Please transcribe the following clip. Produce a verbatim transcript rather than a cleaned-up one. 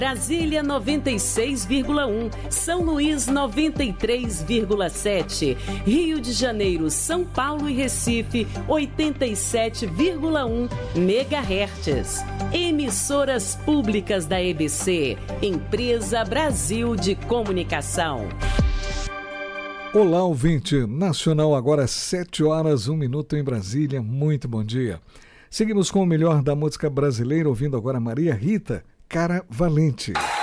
Brasília noventa e seis vírgula um, São Luís noventa e três vírgula sete, Rio de Janeiro, São Paulo e Recife oitenta e sete vírgula um megahertz. Emissoras públicas da E B C, Empresa Brasil de Comunicação. Olá, ouvinte nacional, agora sete horas, um minuto em Brasília. Muito bom dia. Seguimos com o melhor da música brasileira, ouvindo agora Maria Rita, Cara Valente.